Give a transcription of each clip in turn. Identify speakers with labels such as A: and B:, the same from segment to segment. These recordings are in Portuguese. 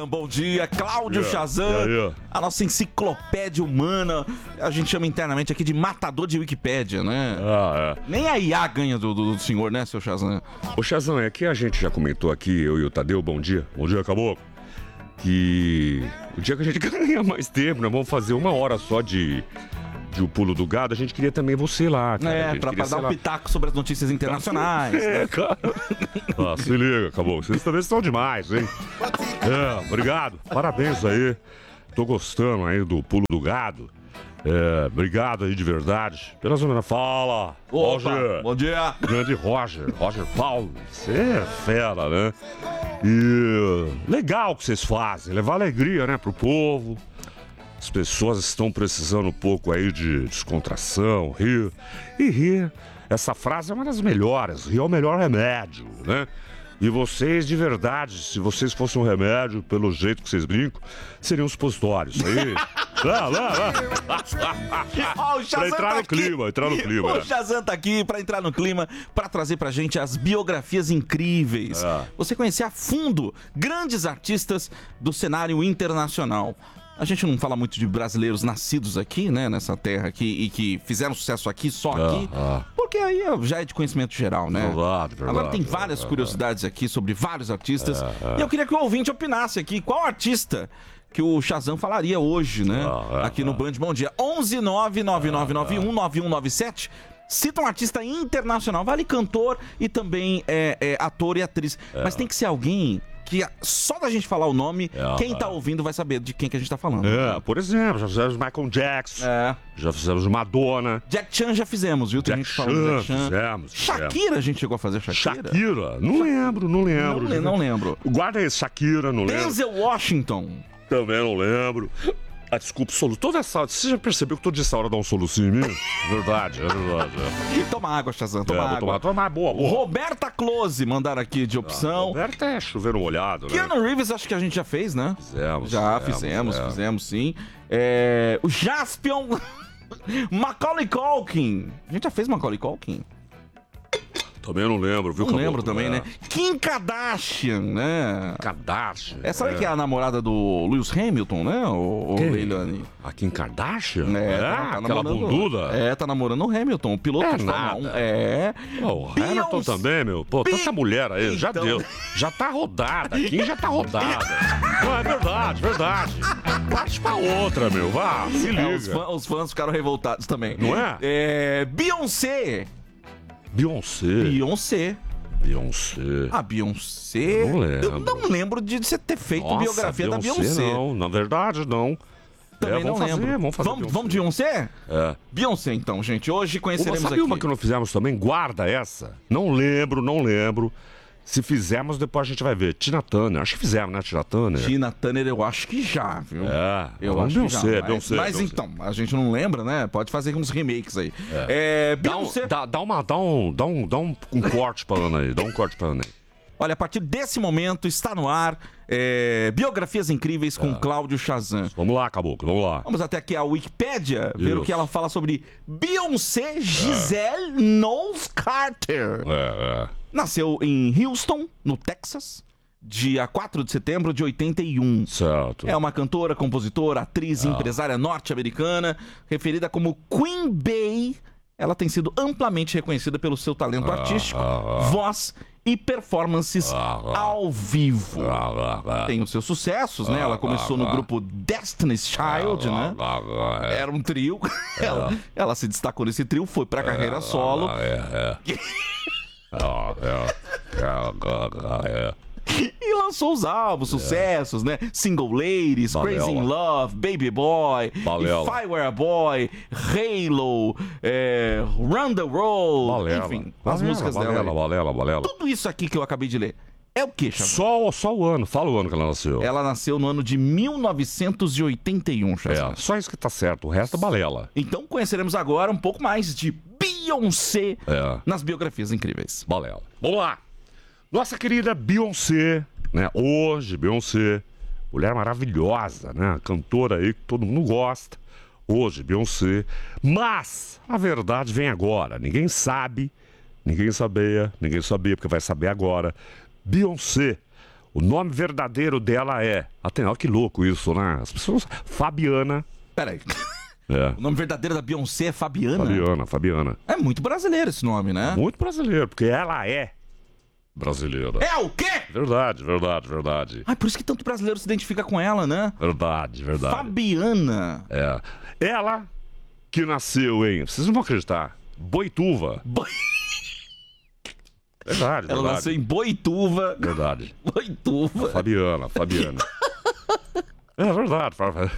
A: Bom dia, Cláudio Shazam, a nossa enciclopédia humana, a gente chama internamente aqui de matador de Wikipédia, né? Nem a IA ganha do senhor, né, seu Shazam?
B: Ô Shazam, é que a gente já comentou aqui, eu e o Tadeu, bom dia, acabou, que o dia que a gente ganha mais tempo, nós vamos fazer 1 hora só de o pulo do gado, a gente queria também você lá, cara.
A: Pra dar um pitaco sobre as notícias internacionais.
B: Cara. Se liga, acabou. Vocês também estão demais, hein? Obrigado. Parabéns aí. Tô gostando aí do pulo do gado. Obrigado aí de verdade. Pela zona fala. Roger.
A: Bom dia.
B: Grande Roger Paulo. Você é fera, né? E legal o que vocês fazem. Levar alegria, né, pro povo. As pessoas estão precisando um pouco aí de descontração, rir. E rir, essa frase é uma das melhores. Rir é o melhor remédio, né? E vocês, de verdade, se vocês fossem um remédio, pelo jeito que vocês brincam, seriam supositórios. Aí. Lá. Pra entrar no clima,
A: O Shazam tá aqui pra entrar no clima, pra trazer pra gente as biografias incríveis. Você conhecer a fundo grandes artistas do cenário internacional. A gente não fala muito de brasileiros nascidos aqui, né, nessa terra aqui, e que fizeram sucesso aqui, só aqui, porque aí já é de conhecimento geral, né?
B: Verdade,
A: agora tem várias curiosidades aqui sobre vários artistas, e eu queria que o ouvinte opinasse aqui, qual artista que o Shazam falaria hoje, né, aqui no Band Bom Dia. 11-99991-9197. Cita um artista internacional, vale cantor e também ator e atriz, mas tem que ser alguém que só da gente falar o nome, quem tá ouvindo vai saber de quem que a gente tá falando.
B: Por exemplo, já fizemos Michael Jackson, já fizemos Madonna.
A: Jack Chan já fizemos, viu? Tem gente falando Jack Chan.
B: Fizemos.
A: Shakira, a gente chegou a fazer Shakira?
B: Não lembro.
A: Não lembro.
B: Guarda esse, Shakira, não lembro.
A: Denzel Washington.
B: Também não lembro. Desculpa, soluço. Toda essa. Você já percebeu que toda essa hora dá um solucinho em mim? Verdade.
A: Toma água, Shazam, toma água.
B: Toma boa.
A: Roberta Close mandaram aqui de opção.
B: Roberta é chover molhado, né?
A: Keanu Reeves, acho que a gente já fez, né? Fizemos, sim. O Jaspion. Macaulay Culkin. A gente já fez Macaulay Culkin?
B: Também não lembro, viu?
A: Não lembro também, né? Kim Kardashian, né? Essa que é a namorada do Lewis Hamilton, né? O Leilani.
B: A Kim Kardashian?
A: Tá
B: aquela bunduda?
A: Tá namorando o Hamilton, o piloto de Fórmula 1.
B: O Hamilton também, meu. Pô, tanta mulher aí, já deu. Já tá rodada, a Kim já tá rodada. Não, é verdade. Parte pra outra, meu. Vá, se liga.
A: Os fãs ficaram revoltados também.
B: Não é?
A: Beyoncé. A Beyoncé.
B: Não lembro.
A: Eu não lembro de você ter feito biografia da Beyoncé.
B: Não, na verdade, não.
A: Também não lembro. Vamos de Beyoncé? Beyoncé, então, gente. Hoje conheceremos
B: aqui. Uma que não fizemos também? Guarda essa. Não lembro. Se fizermos, depois a gente vai ver. Tina Turner, acho que fizemos, né, Tina Turner?
A: Tima Turner, eu acho que já, viu?
B: Eu acho que já.
A: Mas então, a gente não lembra, né? Pode fazer uns remakes aí. Beyoncé...
B: Dá um corte pra Ana aí. Dá um corte pra Ana aí.
A: Olha, a partir desse momento está no ar Biografias Incríveis com Cláudio Shazam.
B: Vamos lá, Caboclo, vamos lá.
A: Vamos até aqui a Wikipédia ver o que ela fala sobre Beyoncé Giselle Knowles Carter. Nasceu em Houston, no Texas, dia 4 de setembro de 81.
B: Certo.
A: É uma cantora, compositora, atriz e empresária norte-americana, referida como Queen Bey. Ela tem sido amplamente reconhecida pelo seu talento artístico, voz e performances ao vivo. Tem os seus sucessos, né? Ela começou no grupo Destiny's Child, né? Era um trio. Ela se destacou nesse trio, foi pra carreira solo. E lançou os álbuns, sucessos, né? Single Ladies, Crazy in Love, Baby Boy, If I Were a Boy, Halo, Run the World, enfim, as músicas dela.
B: Balela.
A: Tudo isso aqui que eu acabei de ler é o que, Shazam?
B: Só o ano, fala o ano que ela nasceu.
A: Ela nasceu no ano de 1981, Shazam.
B: Só isso que tá certo, o resto é balela.
A: Então conheceremos agora um pouco mais de Beyoncé nas Biografias Incríveis.
B: Balela. Vamos lá. Nossa querida Beyoncé, né? Hoje, Beyoncé, mulher maravilhosa, né? Cantora aí que todo mundo gosta. Hoje, Beyoncé. Mas a verdade vem agora. Ninguém sabia, porque vai saber agora. Beyoncé, O nome verdadeiro dela é... Olha que louco isso, né? As pessoas... Fabiana.
A: Peraí.
B: É.
A: O nome verdadeiro da Beyoncé é Fabiana?
B: Fabiana.
A: É muito brasileiro esse nome, né?
B: Muito brasileiro, porque ela é brasileira.
A: É o quê?
B: Verdade.
A: Ah, por isso que tanto brasileiro se identifica com ela, né?
B: Verdade.
A: Fabiana.
B: É. Ela que nasceu em... Vocês não vão acreditar. Boituva. Verdade.
A: Ela nasceu em Boituva.
B: Verdade.
A: Boituva.
B: Fabiana. É verdade.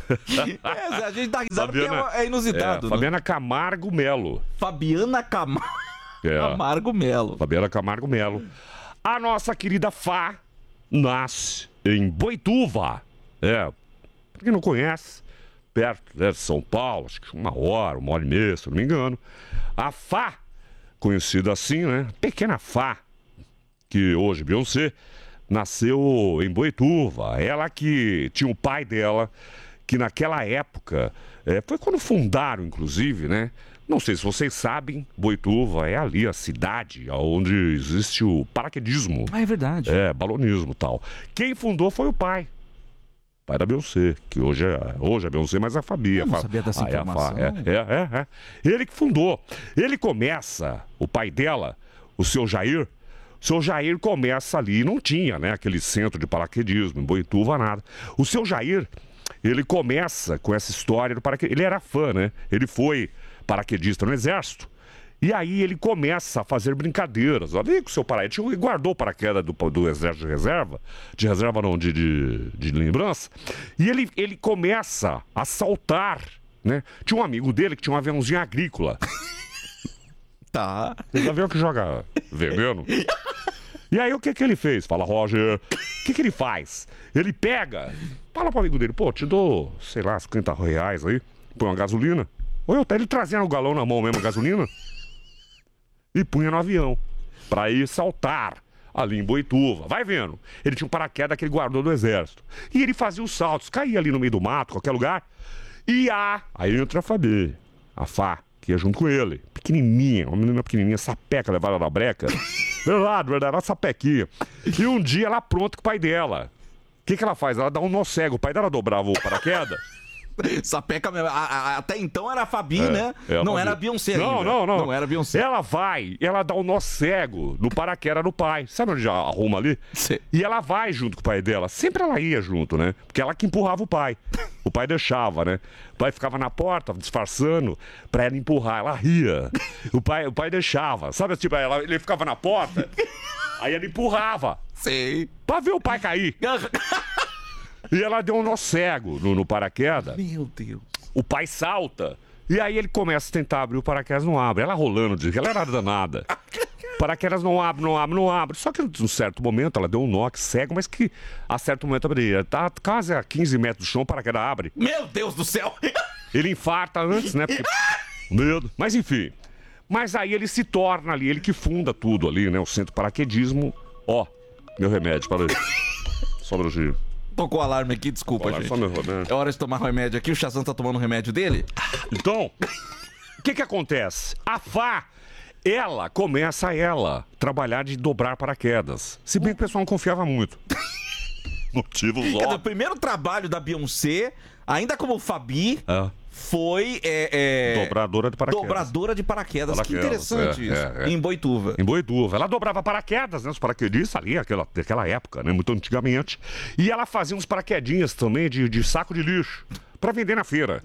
A: A gente dá risada porque é inusitado.
B: Fabiana Camargo Melo.
A: Fabiana Camargo Melo.
B: Fabiana Camargo Melo. A nossa querida Fá nasce em Boituva. Pra quem não conhece, perto de São Paulo, acho que 1 hora e meia, se não me engano. A Fá, conhecida assim, né? Pequena Fá, que hoje Beyoncé, nasceu em Boituva. Ela que tinha o pai dela, que naquela época, foi quando fundaram, inclusive, né? Não sei se vocês sabem, Boituva é ali a cidade onde existe o paraquedismo.
A: Ah, é verdade.
B: Balonismo e tal. Quem fundou foi o pai. Pai da Beyoncé, que hoje é Beyoncé, mas a Fabi.
A: Eu não sabia dessa informação.
B: Ele que fundou. Ele começa, o pai dela, o seu Jair começa ali, não tinha, né, aquele centro de paraquedismo, em Boituva, nada. O seu Jair, ele começa com essa história do paraquedismo. Ele era fã, né? Ele foi paraquedista no Exército. E aí ele começa a fazer brincadeiras. Ali com o seu paraquedas. Ele guardou o paraquedas do Exército de reserva. De reserva não, de lembrança. E ele começa a saltar, né? Tinha um amigo dele que tinha um aviãozinho agrícola.
A: Tá.
B: Esse avião que joga veneno. E aí o que ele fez? Fala, Roger. O que ele faz? Ele pega, fala pro amigo dele, te dou, sei lá, R$50 aí, põe uma gasolina. Ele trazendo o galão na mão mesmo, a gasolina, e punha no avião, pra ir saltar ali em Boituva. Vai vendo. Ele tinha um paraquedas que ele guardou do Exército. E ele fazia os saltos, caía ali no meio do mato, qualquer lugar. E aí entra a Fá, que ia junto com ele. Pequenininha, uma menina pequenininha, sapeca, levada na breca. Verdade, uma sapequinha. E um dia ela apronta com o pai dela. O que ela faz? Ela dá um nó cego. O pai dela dobrava o paraquedas.
A: Sapeca, até então era a Fabi, né? Não era a Beyoncé ainda.
B: Não
A: era a Beyoncé.
B: Ela dá um nó cego no paraquedas do pai. Sabe onde já arruma ali?
A: Sim.
B: E ela vai junto com o pai dela. Sempre ela ia junto, né? Porque ela que empurrava o pai. O pai deixava, né? O pai ficava na porta, disfarçando, pra ela empurrar. Ela ria. O pai deixava. Sabe, tipo, ele ficava na porta, aí ela empurrava.
A: Sei.
B: Pra ver o pai cair. E ela deu um nó cego no paraquedas.
A: Meu Deus.
B: O pai salta. E aí ele começa a tentar abrir o paraquedas, não abre. Ela rolando, diz que ela era danada. O paraquedas não abre. Só que num certo momento ela deu um nó cego, mas que a certo momento abriria. Tá quase a 15 metros do chão, o paraquedas abre.
A: Meu Deus do céu.
B: Ele infarta antes, né? Porque... Medo. Mas enfim. Mas aí ele se torna ali, ele que funda tudo ali, né? O centro de paraquedismo. Meu remédio, para aí. Só um minutinho.
A: Tocou o alarme aqui, desculpa, gente.
B: Só meu remédio.
A: É hora de tomar remédio aqui. O Shazam tá tomando o remédio dele.
B: Então, o que acontece? A Fá, ela começa a trabalhar de dobrar paraquedas. Se bem que o pessoal não confiava muito. Motivos óbvios.
A: O primeiro trabalho da Beyoncé, ainda como Fabi, foi...
B: dobradora de paraquedas.
A: Dobradora de paraquedas. Que interessante isso. Em Boituva.
B: Em Boituva. Ela dobrava paraquedas, né? Os paraquedistas ali, daquela época, né? Muito antigamente. E ela fazia uns paraquedinhas também de saco de lixo pra vender na feira.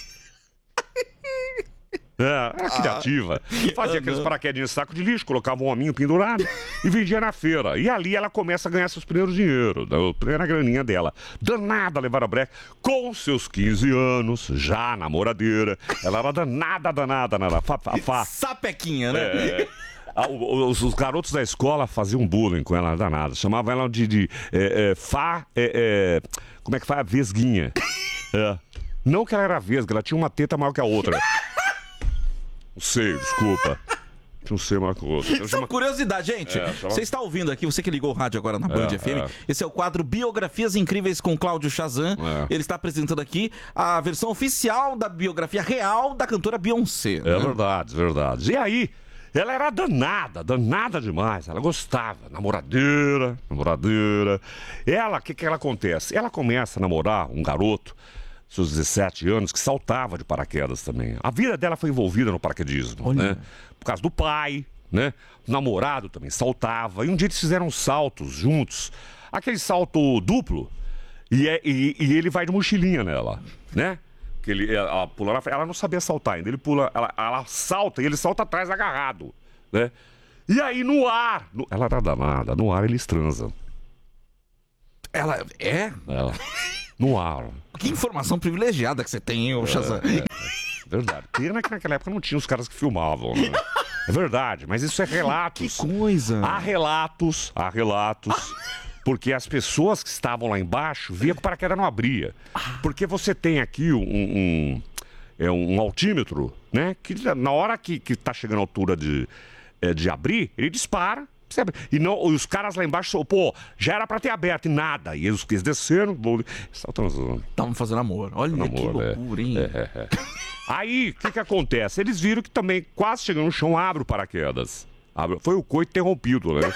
B: Era criativa. Fazia aqueles paraquedinhos de saco de lixo, colocava um hominho pendurado e vendia na feira. E ali ela começa a ganhar seus primeiros dinheiros, a primeira graninha dela. Danada levar a breca. Com seus 15 anos, já namoradeira. Ela era danada.
A: Sapequinha, né?
B: Os garotos da escola faziam bullying com ela, danada. Chamavam ela de Fá. Como é que fala? Vesguinha. Não que ela era vesga, ela tinha uma teta maior que a outra. Não sei, desculpa. Tinha um seio maior que o outro.
A: Isso é uma curiosidade, gente. Você está ouvindo aqui, você que ligou o rádio agora na Band FM. Esse é o quadro Biografias Incríveis com Cláudio Shazam. Ele está apresentando aqui a versão oficial da biografia real da cantora Beyoncé.
B: Verdade. E aí, Ela era danada demais. Ela gostava, namoradeira. Ela, o que ela acontece? Ela começa a namorar um garoto, seus 17 anos, que saltava de paraquedas também. A vida dela foi envolvida no paraquedismo, né? Por causa do pai, né? O namorado também saltava. E um dia eles fizeram saltos juntos. Aquele salto duplo. E ele vai de mochilinha nela, né? Ela pula na frente, ela não sabia saltar ainda. Ele pula, ela salta e ele salta atrás agarrado, né? E aí no ar, ela era danada, no ar eles transam.
A: Ela é?
B: Ela, no ar.
A: Que informação privilegiada que você tem, hein, ô Shazam?
B: Verdade. Pena que naquela época não tinha os caras que filmavam, né? É verdade, mas isso é relatos.
A: Que coisa.
B: Há relatos. Porque as pessoas que estavam lá embaixo viam que o paraquedas não abria. Porque você tem aqui um altímetro, né? Que na hora que tá chegando a altura de abrir, ele dispara. E os caras lá embaixo, pô, já era pra ter aberto e nada. E eles desceram, estavam transando.
A: Estavam fazendo amor. Olha que loucura, hein?
B: Aí, o que acontece? Eles viram que também, quase chegando no chão, abre o paraquedas. Foi o coito interrompido, né?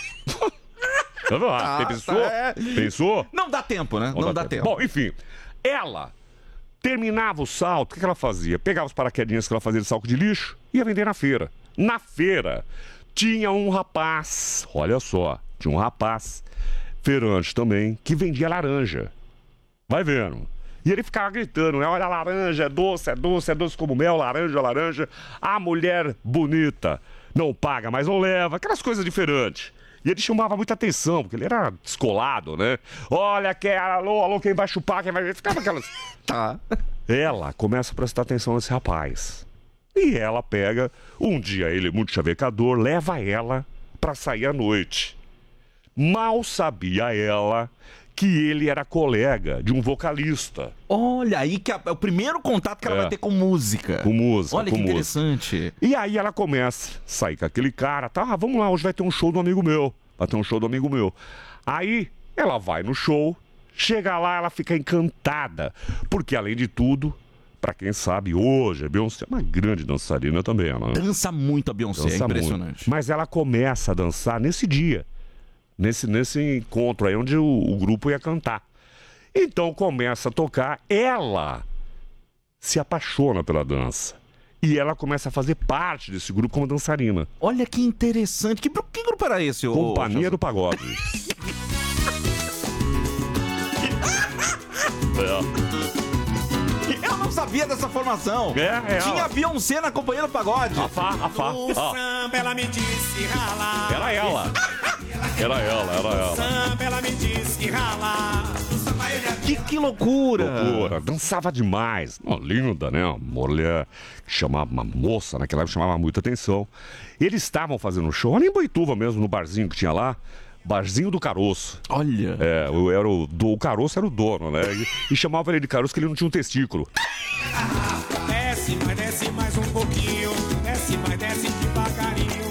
B: Pensou?
A: Não dá tempo, né? Não dá tempo.
B: Bom, enfim, ela terminava o salto, o que ela fazia? Pegava os paraquedinhas que ela fazia de saco de lixo e ia vender na feira. Na feira, tinha um rapaz, olha só, feirante também, que vendia laranja. Vai vendo. E ele ficava gritando, né? Olha, a laranja, é doce como mel, laranja. A mulher bonita não paga, mas não leva, aquelas coisas diferentes. E ele chamava muita atenção, porque ele era descolado, né? Olha, alô, quem vai chupar, quem vai... Ficava aquelas...
A: Tá.
B: Ela começa a prestar atenção nesse rapaz. E ela pega, um dia ele, muito chavecador, leva ela pra sair à noite. Mal sabia ela que ele era colega de um vocalista.
A: Olha, aí que é o primeiro contato que ela vai ter com música.
B: Com música.
A: Olha que interessante.
B: E aí ela começa a sair com aquele cara, tá? Vamos lá, hoje vai ter um show do amigo meu. Aí ela vai no show, chega lá, ela fica encantada. Porque além de tudo, pra quem sabe, hoje a Beyoncé é uma grande dançarina também. Ela
A: dança muito a Beyoncé, é impressionante.
B: Muito. Mas ela começa a dançar nesse dia. Nesse encontro aí onde o grupo ia cantar. Então começa a tocar, ela se apaixona pela dança. E ela começa a fazer parte desse grupo como dançarina.
A: Olha que interessante. Que grupo era esse?
B: Companhia do Pagode.
A: Eu não sabia dessa formação. Tinha Beyoncé na Companhia do Pagode.
B: A Fá.
C: O samba, ela me disse ralar.
B: Era ela.
C: Samba, ela me disse ralar.
A: Que loucura.
B: Dançava demais. Linda, né? Uma mulher que chamava, uma moça naquela época, chamava muita atenção. Eles estavam fazendo show ali em Boituva mesmo, no barzinho que tinha lá. Barzinho do Caroço.
A: Olha.
B: O Caroço era o dono, né? E chamava ele de Caroço porque ele não tinha um testículo.
C: Desce mais um pouquinho. Desce devagarinho.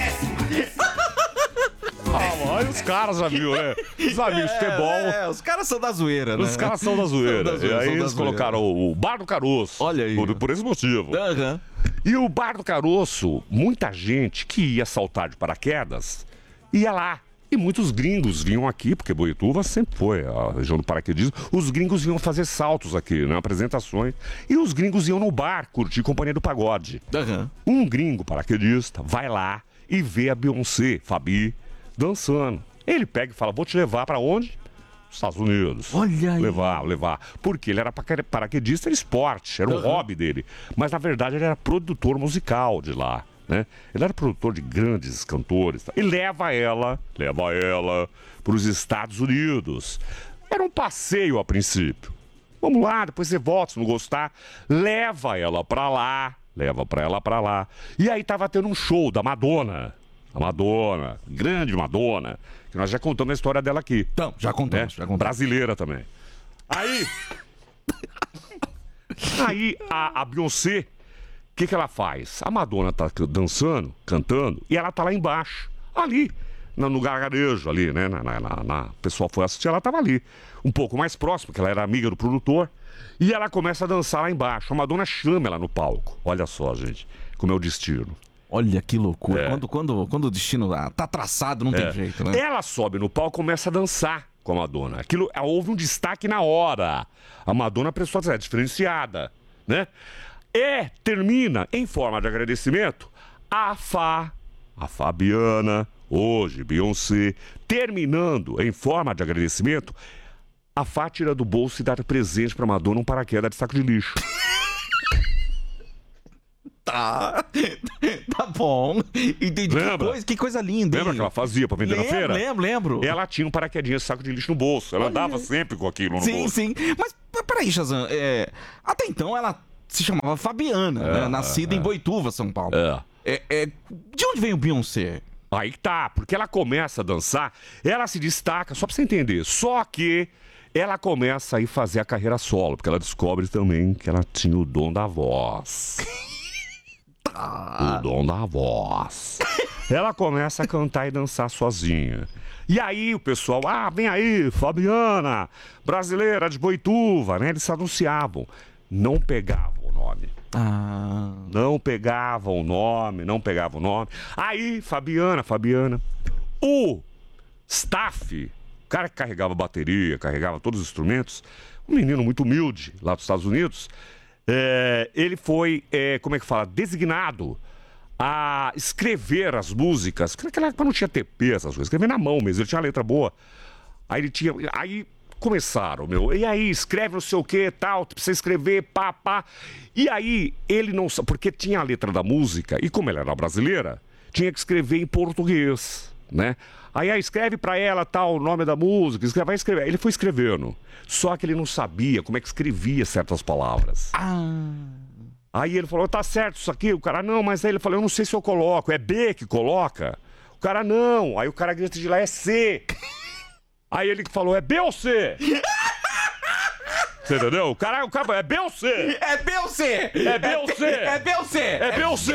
B: Olha, os caras já viu, né? Os amigos de futebol.
A: Os caras são da zoeira, né?
B: Os caras são da zoeira. E aí eles colocaram o Bar do Caroço.
A: Olha aí.
B: Por esse motivo.
A: Uhum.
B: E o Bar do Caroço, muita gente que ia saltar de paraquedas, ia lá. E muitos gringos vinham aqui, porque Boituva sempre foi a região do paraquedismo. Os gringos iam fazer saltos aqui, né? Apresentações. E os gringos iam no bar curtir Companhia do Pagode.
A: Uhum.
B: Um gringo paraquedista vai lá e vê a Beyoncé, Fabi, dançando. Ele pega e fala, vou te levar pra onde? Estados Unidos.
A: Olha aí.
B: Levar. Porque ele era paraquedista, era esporte, era um hobby dele. Mas na verdade ele era produtor musical de lá, né? Ele era produtor de grandes cantores. Tá? E leva ela para os Estados Unidos. Era um passeio a princípio. Vamos lá, depois você volta, se não gostar. Leva ela pra lá. E aí tava tendo um show da Madonna. A Madonna, grande Madonna, que nós já contamos a história dela aqui.
A: Então, já contamos.
B: Brasileira também. Aí a Beyoncé, o que ela faz? A Madonna tá dançando, cantando, e ela tá lá embaixo, ali, no gargarejo, ali, né? O pessoal foi assistir, ela tava ali, um pouco mais próximo, porque ela era amiga do produtor, e ela começa a dançar lá embaixo. A Madonna chama ela no palco. Olha só, gente, como é o destino.
A: Olha que loucura. Quando o destino tá traçado, não tem jeito, né?
B: Ela sobe no palco e começa a dançar com a Madonna. Houve um destaque na hora. A Madonna prestou atenção, diferenciada, né? E termina, em forma de agradecimento, a Fabiana, hoje Beyoncé, terminando em forma de agradecimento, a Fá tira do bolso e dá presente pra Madonna um paraquedas de saco de lixo.
A: Tá bom. Entendi.
B: Lembra?
A: Que coisa linda, hein?
B: Lembra que ela fazia pra vender na feira?
A: Lembro.
B: Ela tinha um paraquedinho de saco de lixo no bolso. Ela andava sempre com aquilo no bolso.
A: Sim. Mas peraí, Shazam. Até então ela se chamava Fabiana, né? Nascida em Boituva, São Paulo. De onde veio o Beyoncé?
B: Aí tá, porque ela começa a dançar, ela se destaca, só pra você entender, só que ela começa a ir fazer a carreira solo, porque ela descobre também que ela tinha o dom da voz. O dom da voz. Ela começa a cantar e dançar sozinha. E aí o pessoal, vem aí, Fabiana, brasileira de Boituva, né? Eles se anunciavam. Não pegavam o nome. Não pegavam o nome. Aí, Fabiana. O staff, o cara que carregava a bateria, carregava todos os instrumentos, um menino muito humilde lá dos Estados Unidos, ele foi, designado a escrever as músicas. Naquela época não tinha TP, essas coisas, escrever na mão mesmo, ele tinha uma letra boa. Aí começaram, e aí escreve não sei o que, tal, precisa escrever, pá. E aí ele não sabe, porque tinha a letra da música, e como ela era brasileira, tinha que escrever em português, né? Aí escreve pra ela, tal, o nome da música, vai escrever. Ele foi escrevendo, só que ele não sabia como é que escrevia certas palavras. Aí ele falou, tá certo isso aqui, o cara, não, mas aí ele falou, eu não sei se eu coloco, é B que coloca? O cara, não, aí o cara grita de lá, é C. Aí ele falou, é B ou C? Você entendeu? O cara é B ou C?
A: É B ou C?
B: É B ou C?
A: É B ou C?
B: É B ou C?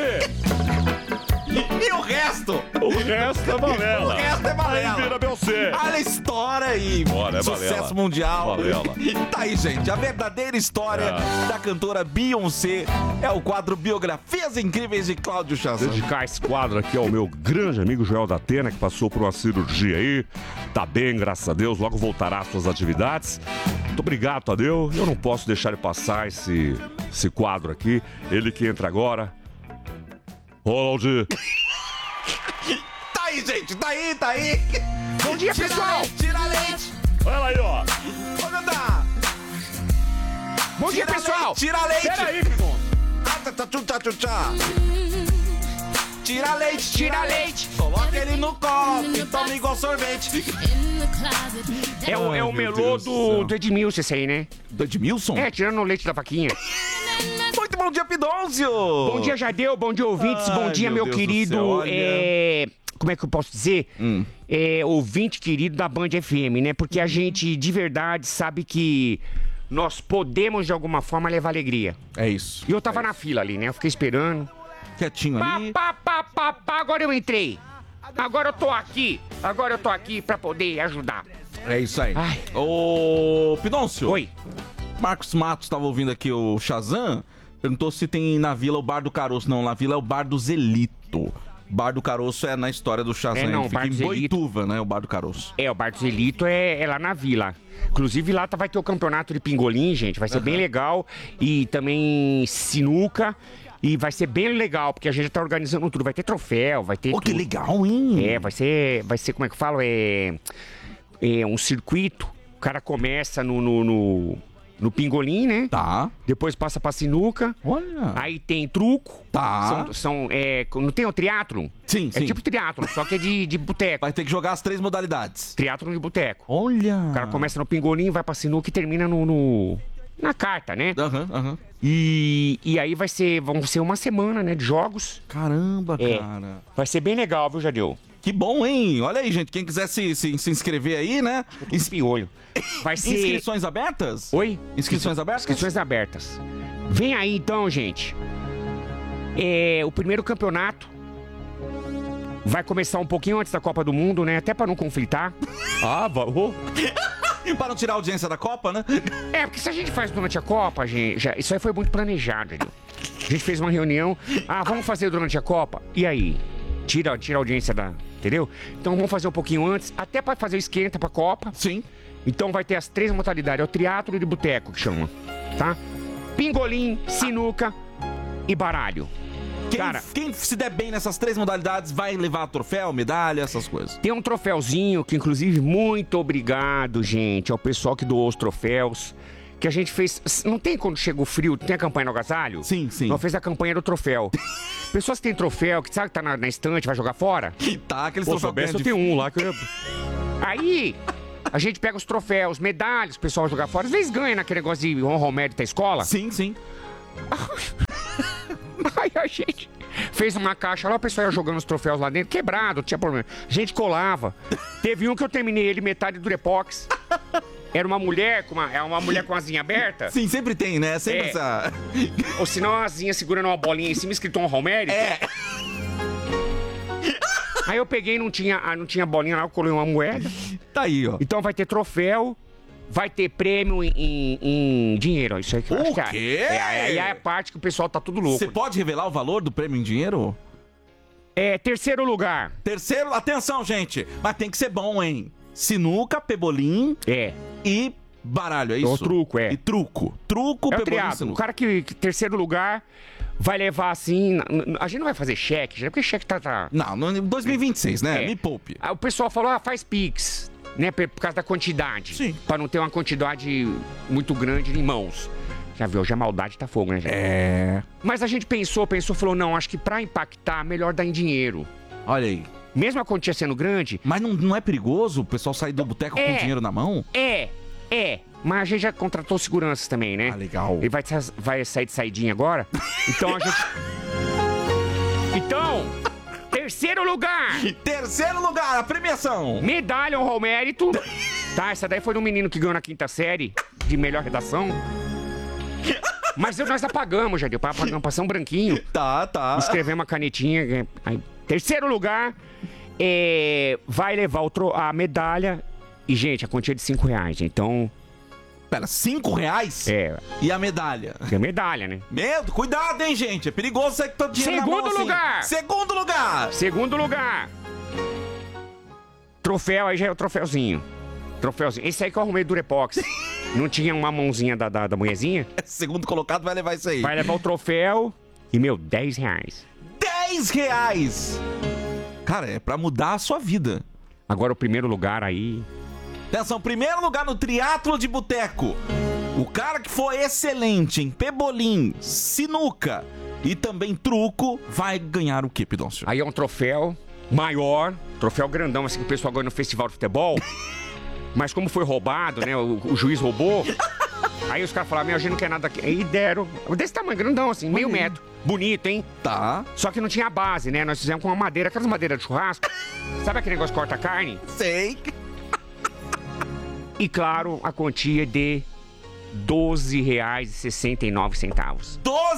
A: E o resto?
B: O resto é balela.
A: O resto é balela.
B: Aí vira B ou C.
A: Olha a história aí.
B: Bora, é
A: sucesso
B: balela.
A: mundial.
B: Balela.
A: Tá aí, gente. A verdadeira história da cantora Beyoncé é o quadro Biografias Incríveis de Cláudio Shazam.
B: Dedicar esse quadro aqui ao meu grande amigo Joel da Atena, que passou por uma cirurgia aí. Tá bem, graças a Deus. Logo voltará às suas atividades. Muito obrigado, Tadeu. Eu não posso deixar de passar esse quadro aqui. Ele que entra agora. Ronald.
A: Tá aí, gente. Tá aí.
B: Bom dia, pessoal.
A: Tira leite.
B: Olha lá aí, ó.
A: Ô, Dandá.
B: Bom dia, pessoal.
A: Tira leite.
B: Peraí, Pidon.
A: Tira leite. Coloca ele no copo e toma igual sorvete.
B: É o melô do Edmilson, esse aí, né?
A: Do Edmilson?
B: Tirando o leite da vaquinha.
A: Muito bom dia, Pidonzio.
B: Bom dia, Jadeu. Bom dia, ouvintes. Bom dia, meu
A: Deus
B: querido.
A: do céu,
B: Como é que eu posso dizer? Ouvinte querido da Band FM, né? Porque a gente, de verdade, sabe que nós podemos, de alguma forma, levar alegria.
A: É isso.
B: E eu tava na fila ali, né? Eu fiquei esperando.
A: Quietinho ali.
B: Agora eu entrei. Agora eu tô aqui pra poder ajudar.
A: É isso aí.
B: Ai.
A: Ô, Pidoncio.
B: Oi.
A: Marcos Matos estava ouvindo aqui o Shazam. Perguntou se tem na vila o Bar do Caroço. Não, na vila é o Bar do Zelito. Bar do Caroço é na história do Shazam.
B: Não,
A: fica
B: Bar
A: em
B: do Zelito.
A: Boituva, né? O Bar do Caroço.
B: O Bar do Zelito é lá na vila. Inclusive lá vai ter o campeonato de pingolim, gente. Vai ser bem legal. E também sinuca. E vai ser bem legal, porque a gente tá organizando tudo. Vai ter troféu, vai ter.
A: Que legal, hein?
B: Vai ser, como é que eu falo? É um circuito. O cara começa no pingolim, né?
A: Tá.
B: Depois passa pra sinuca.
A: Olha.
B: Aí tem truco.
A: Tá.
B: Não tem o triatlon?
A: Sim.
B: É tipo triatlon, só que é de boteco.
A: Vai ter que jogar as 3 modalidades.
B: Triatlon de boteco.
A: Olha.
B: O cara começa no pingolim, vai pra sinuca e termina na carta, né?
A: Aham.
B: E aí vão ser uma semana, né, de jogos.
A: Caramba, cara.
B: Vai ser bem legal, viu, Jadeu?
A: Que bom, hein? Olha aí, gente. Quem quiser se inscrever aí, né?
B: Espiolho. Vai ser...
A: Inscrições abertas?
B: Oi?
A: Inscrições abertas?
B: Inscrições abertas. Vem aí, então, gente. O primeiro campeonato vai começar um pouquinho antes da Copa do Mundo, né? Até pra não conflitar.
A: Para não tirar a audiência da Copa, né?
D: É, porque se a gente faz durante a Copa, gente, isso aí foi muito planejado, entendeu? A gente fez uma reunião, vamos fazer durante a Copa, e aí? Tira a audiência da... Entendeu? Então vamos fazer um pouquinho antes, até para fazer o esquenta pra Copa.
A: Sim.
D: Então vai ter as 3 modalidades, é o triatlo de boteco que chama, tá? Pingolim, sinuca e baralho.
A: Quem se der bem nessas 3 modalidades vai levar troféu, medalha, essas coisas.
D: Tem um troféuzinho que, inclusive, muito obrigado, gente, ao pessoal que doou os troféus. Que a gente fez... Não tem quando chega o frio, tem a campanha no agasalho?
A: Sim, sim.
D: Nós fez a campanha do troféu. Pessoas que têm troféu, que sabe que tá na estante, vai jogar fora?
A: Tá, aqueles
D: Pô,
A: troféus
D: soubesse, eu tenho um lá que eu... Aí... A gente pega os troféus, medalhas, o pessoal jogar fora. Às vezes ganha naquele negócio de honra ao mérito da escola.
A: Sim, sim.
D: Aí a gente fez uma caixa lá, o pessoal ia jogando os troféus lá dentro, quebrado, não tinha problema. A gente colava. Teve um que eu terminei ele metade do Durepox. Era uma mulher com uma mulher com a asinha aberta.
A: Sim, sempre tem, né? Sempre essa...
D: Ou senão a asinha segurando uma bolinha em cima, escrito honra ao mérito. Aí eu peguei, não tinha bolinha lá, eu colei uma moeda.
A: Tá aí, ó.
D: Então vai ter troféu, vai ter prêmio em dinheiro. Isso aí que eu acho que
A: quê?
D: Aí é a parte que o pessoal tá tudo louco.
A: Você pode revelar o valor do prêmio em dinheiro?
D: Terceiro lugar.
A: Terceiro, atenção, gente. Mas tem que ser bom, hein? Sinuca, pebolim e baralho, é isso?
D: O truco,
A: E truco. Truco, pebolim,
D: triado.
A: sinuca.
D: O cara que terceiro lugar vai levar assim... A gente não vai fazer cheque, já porque cheque tá...
A: Não, 2026, né? Me poupe.
D: Aí o pessoal falou, faz Pix, né? Por causa da quantidade.
A: Sim.
D: Pra não ter uma quantidade muito grande em mãos. Já viu, hoje a maldade tá fogo, né, gente? Mas a gente pensou, falou, não, acho que pra impactar, melhor dar em dinheiro.
A: Olha aí.
D: Mesmo a quantia sendo grande...
A: Mas não é perigoso o pessoal sair do boteco com dinheiro na mão?
D: Mas a gente já contratou seguranças também, né?
A: Legal.
D: Ele vai sair de saidinha agora. Então a gente... Então, terceiro lugar.
A: Terceiro lugar, a premiação.
D: Medalha honra ao mérito. Tá, essa daí foi de um menino que ganhou na 5ª série de melhor redação. Mas nós apagamos, já deu. Apagamos, passamos um branquinho.
A: Tá.
D: Escrevemos uma canetinha. Aí, terceiro lugar, vai levar a medalha. E, gente, a quantia é de R$5. Então...
A: Pera, R$5? E a medalha?
D: É medalha, né?
A: Medo, cuidado, hein, gente? É perigoso sair com todo dinheiro
D: Segundo
A: na mão,
D: lugar!
A: Assim. Segundo lugar!
D: Segundo lugar! Troféu, aí já é o troféuzinho. Esse aí que eu arrumei do Durepox. Não tinha uma mãozinha da mulherzinha?
A: Segundo colocado vai levar isso aí.
D: Vai levar o troféu e, R$10.
A: R$10! Cara, é pra mudar a sua vida.
D: Agora o primeiro lugar aí...
A: Atenção, primeiro lugar no triatlo de boteco. O cara que foi excelente em pebolim, sinuca e também truco vai ganhar o quê, Pidoncio?
D: Aí é um troféu maior, troféu grandão, assim que o pessoal ganha no festival de futebol. Mas como foi roubado, né? O juiz roubou. Aí os caras falaram, a gente não quer nada aqui. Aí deram, desse tamanho, grandão assim, meio metro. Bonito, hein?
A: Tá.
D: Só que não tinha base, né? Nós fizemos com uma madeira, aquelas madeiras de churrasco. Sabe aquele negócio que corta carne?
A: Sei.
D: E claro, a quantia de R$12,69.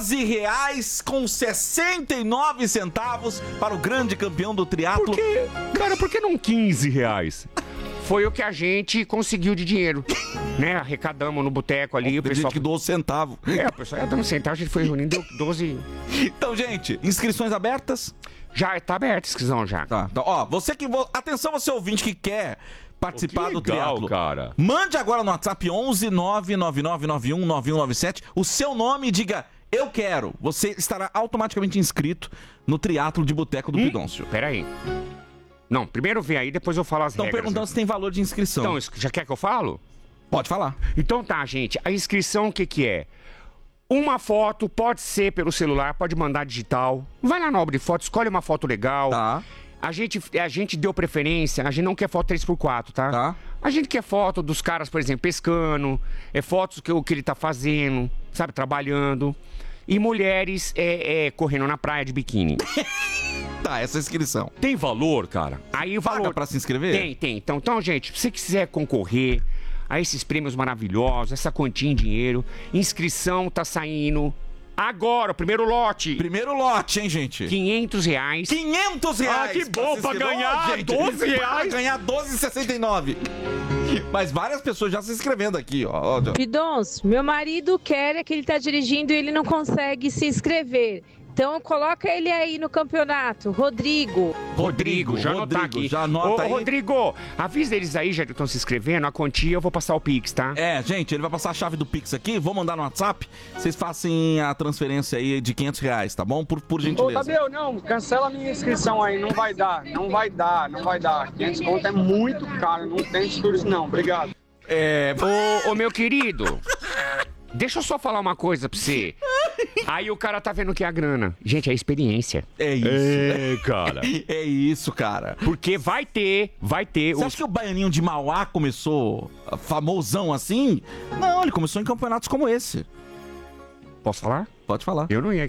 A: R$12,69 para o grande campeão do triatlo.
D: Por que não R$15? Foi o que a gente conseguiu de dinheiro, né? Arrecadamos no boteco ali, o pessoal...
A: gente que doou centavo.
D: O pessoal ia dando centavo, a gente foi reunindo, deu 12...
A: Então, gente, inscrições abertas?
D: Já tá aberta a inscrição, já.
A: Tá. Então, atenção, você ouvinte que quer participar do triatlo,
B: cara.
A: Mande agora no WhatsApp 11 99991 9197 o seu nome e diga eu quero. Você estará automaticamente inscrito no triatlo de boteco do Pidoncio.
D: Peraí. Não, primeiro vem aí, depois eu falo as regras.
A: Estão perguntando se tem valor de inscrição.
D: Então, já quer que eu falo?
A: Pode falar.
D: Então tá, gente. A inscrição, o que é? Uma foto, pode ser pelo celular, pode mandar digital. Vai lá na obra de foto, escolhe uma foto legal.
A: Tá.
D: A gente deu preferência, a gente não quer foto 3x4, tá? A gente quer foto dos caras, por exemplo, pescando, fotos o que ele tá fazendo, sabe, trabalhando. E mulheres correndo na praia de biquíni.
A: Tá, essa inscrição.
B: Tem valor, cara?
D: Aí o valor...
A: Paga pra se inscrever?
D: Tem. Então, gente, se você quiser concorrer a esses prêmios maravilhosos, essa quantia em dinheiro, inscrição tá saindo... Agora, o primeiro lote.
A: Primeiro lote, hein, gente?
D: R$500.
A: R$500!
D: Ah, que bom, pra ganhar R$12.
A: Pra ganhar R$12,69. Mas várias pessoas já se inscrevendo aqui, ó.
E: Pidons, meu marido quer que ele tá dirigindo e ele não consegue se inscrever. Então coloca ele aí no campeonato, Rodrigo,
D: já anotar aqui.
A: Já anota aí.
D: Rodrigo, avisa eles aí, já que estão se inscrevendo, a quantia eu vou passar o Pix, tá?
A: Gente, ele vai passar a chave do Pix aqui, vou mandar no WhatsApp, vocês façam a transferência aí de R$500, tá bom? Por gentileza.
F: Ô, Tadeu, não, cancela a minha inscrição aí, não vai dar. 500 conto é muito caro, não tem isso não, obrigado.
D: Ô, meu querido, deixa eu só falar uma coisa pra você. Aí o cara tá vendo que é a grana. Gente, é experiência.
A: É isso.
D: Cara.
A: É isso, cara.
D: Porque vai ter.
A: Você acha que o Baianinho de Mauá começou famosão assim? Não, ele começou em campeonatos como esse.
D: Posso falar?
A: Pode falar.
D: Eu não ia